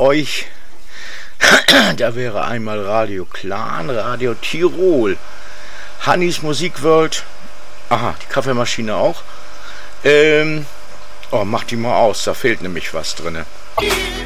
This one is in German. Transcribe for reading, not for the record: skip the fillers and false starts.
euch. Da wäre einmal Radio Clan, Radio Tirol, Hannis Musikworld. Aha, die Kaffeemaschine auch. Mach die mal aus, da fehlt nämlich was drinne.